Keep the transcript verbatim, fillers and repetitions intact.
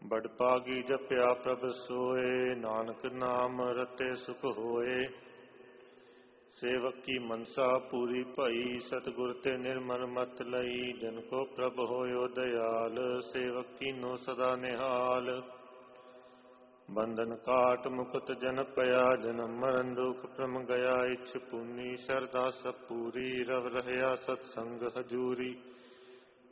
बड़ पागी जपया प्रभ सोए, नानक नाम रते सुख होए। सेवक की मनसा पूरी भई, सतगुर ते निर्मल मत लई। जन को प्रभ होयो दयाल, सेवक कीनो सदा निहाल। बंधन काट मुकुत जन पया, जन्म मरण दुख प्रम गया। इच्छ पुनी शरदा सब पूरी, रव रहया सत्संग हजूरी।